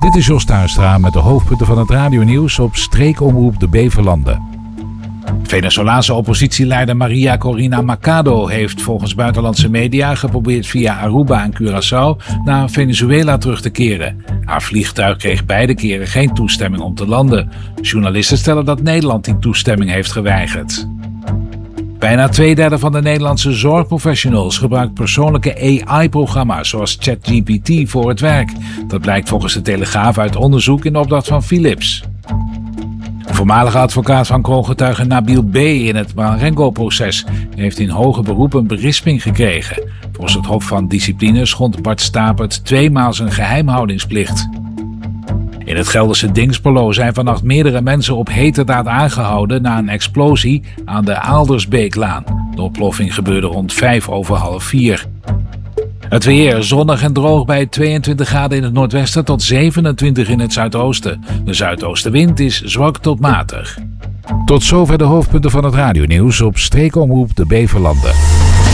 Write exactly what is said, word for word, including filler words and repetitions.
Dit is Jos Tuinstra met de hoofdpunten van het radionieuws op streekomroep de Beverlanden. Venezolaanse oppositieleider Maria Corina Machado heeft volgens buitenlandse media geprobeerd via Aruba en Curaçao naar Venezuela terug te keren. Haar vliegtuig kreeg beide keren geen toestemming om te landen. Journalisten stellen dat Nederland die toestemming heeft geweigerd. Bijna twee derde van de Nederlandse zorgprofessionals gebruikt persoonlijke A I-programma's zoals ChatGPT voor het werk. Dat blijkt volgens de Telegraaf uit onderzoek in opdracht van Philips. De voormalige advocaat van kroongetuige Nabil B. in het Marengo-proces heeft in hoger beroep een berisping gekregen. Volgens het Hof van Discipline schond Bart Stapert tweemaal zijn geheimhoudingsplicht. In het Gelderse Dinxperlo zijn vannacht meerdere mensen op heterdaad aangehouden na een explosie aan de Aaldersbeeklaan. De ontploffing gebeurde rond vijf over half vier. Het weer zonnig en droog bij tweeëntwintig graden in het noordwesten tot zevenentwintig in het zuidoosten. De zuidoostenwind is zwak tot matig. Tot zover de hoofdpunten van het radionieuws op streekomroep de Beverlanden.